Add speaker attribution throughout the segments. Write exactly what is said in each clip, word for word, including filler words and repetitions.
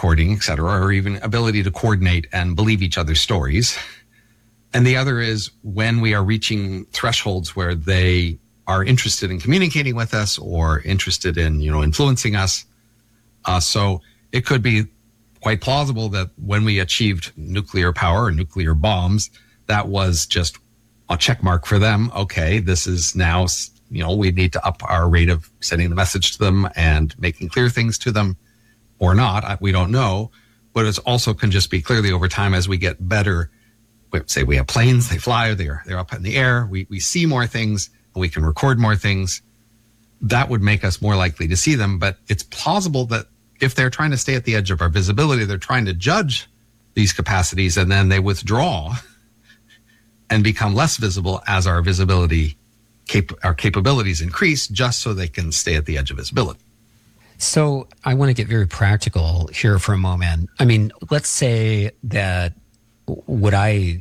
Speaker 1: recording, et cetera, or even ability to coordinate and believe each other's stories. And the other is when we are reaching thresholds where they are interested in communicating with us or interested in, you know, influencing us. Uh, so it could be quite plausible that when we achieved nuclear power or nuclear bombs, that was just a check mark for them. Okay, this is now, you know, we need to up our rate of sending the message to them and making clear things to them or not. We don't know. But it also can just be clearly over time as we get better. Say we have planes, they fly, they're, they're up in the air. We, we see more things and we can record more things. That would make us more likely to see them. But it's plausible that if they're trying to stay at the edge of our visibility, they're trying to judge these capacities and then they withdraw and become less visible as our visibility, cap- our capabilities increase, just so they can stay at the edge of visibility.
Speaker 2: So I want to get very practical here for a moment. I mean, let's say that what I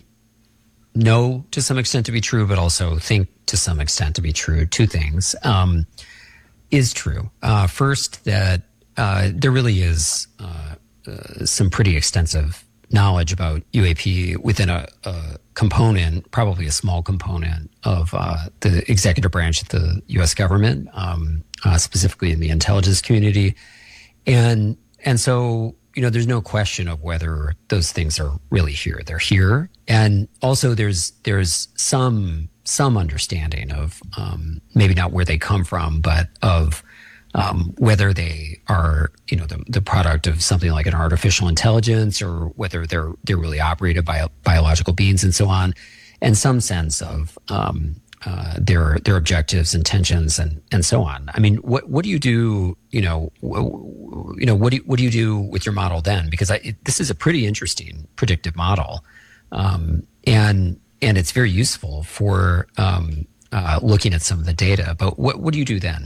Speaker 2: know to some extent to be true, but also think to some extent to be true, two things, um, is true. Uh, first, that uh, there really is uh, uh, some pretty extensive knowledge about U A P within a, a component, probably a small component of uh, the executive branch of the U S government, um, uh, specifically in the intelligence community. And, and so, you know, there's no question of whether those things are really here. They're here. And also there's, there's some, some understanding of, um, maybe not where they come from, but of, um, whether they are, you know, the, the product of something like an artificial intelligence or whether they're, they're really operated by biological beings and so on, and some sense of, um, uh, their, their objectives, intentions, and, and so on. I mean, what, what do you do, you know, w- you know, what do you, what do you do with your model then? Because I, it, this is a pretty interesting predictive model. Um, and, and it's very useful for, um, uh, looking at some of the data, but what, what do you do then?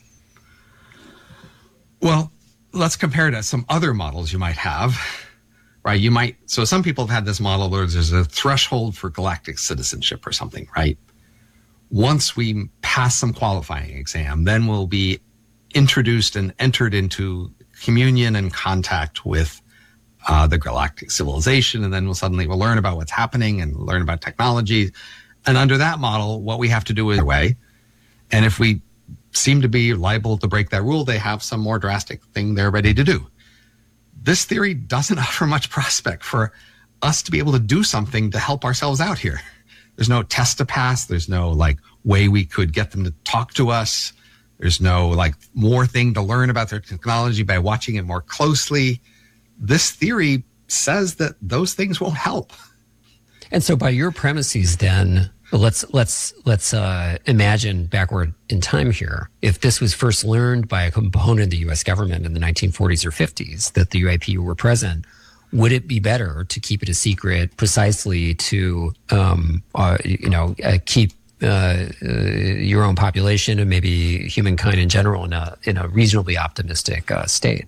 Speaker 1: Well, let's compare it to some other models you might have, right? You might, so some people have had this model where there's a threshold for galactic citizenship or something, right? Once we pass some qualifying exam, then we'll be introduced and entered into communion and contact with uh, the galactic civilization. And then we'll suddenly we'll learn about what's happening and learn about technology. And under that model, what we have to do is way. And if we seem to be liable to break that rule, they have some more drastic thing they're ready to do. This theory doesn't offer much prospect for us to be able to do something to help ourselves out here. There's no test to pass. There's no like way we could get them to talk to us. There's no like more thing to learn about their technology by watching it more closely. This theory says that those things won't help.
Speaker 2: And so by your premises then, let's let's let's uh, imagine backward in time here. If this was first learned by a component of the U S government in the nineteen forties or fifties that the U A P were present, would it be better to keep it a secret precisely to um, uh, you know uh, keep uh, uh, your own population and maybe humankind in general in a in a reasonably optimistic uh, state?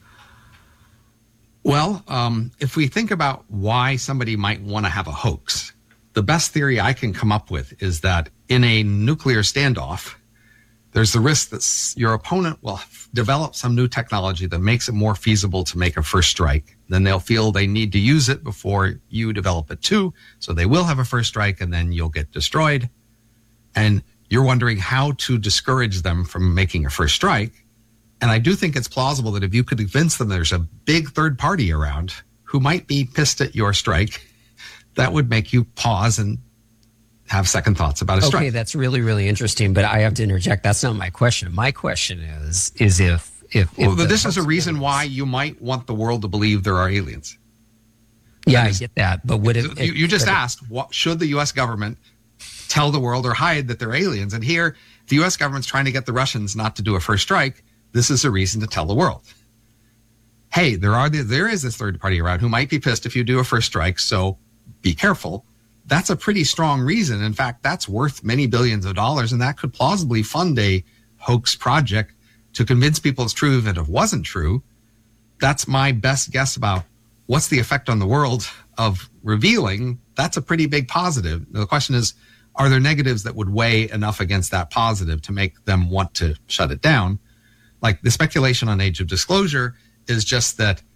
Speaker 1: Well, um, if we think about why somebody might want to have a hoax, the best theory I can come up with is that in a nuclear standoff, there's the risk that your opponent will develop some new technology that makes it more feasible to make a first strike. Then they'll feel they need to use it before you develop it too. So they will have a first strike and then you'll get destroyed. And you're wondering how to discourage them from making a first strike. And I do think it's plausible that if you could convince them there's a big third party around who might be pissed at your strike, that would make you pause and have second thoughts about a strike.
Speaker 2: Okay, that's really, really interesting, but I have to interject. That's not my question. My question is, is if... if,
Speaker 1: well,
Speaker 2: if
Speaker 1: this is a reason why you might want the world to believe there are aliens.
Speaker 2: Yeah, I get that, but would it...
Speaker 1: You, you just asked, what, should the U S government tell the world or hide that they're aliens? And here, the U S government's trying to get the Russians not to do a first strike. This is a reason to tell the world. Hey, there are the, there is this third party around who might be pissed if you do a first strike, so be careful. That's a pretty strong reason. In fact, that's worth many billions of dollars, and that could plausibly fund a hoax project to convince people it's true if it wasn't true. That's my best guess about what's the effect on the world of revealing. That's a pretty big positive. The question is, are there negatives that would weigh enough against that positive to make them want to shut it down? Like the speculation on age of disclosure is just that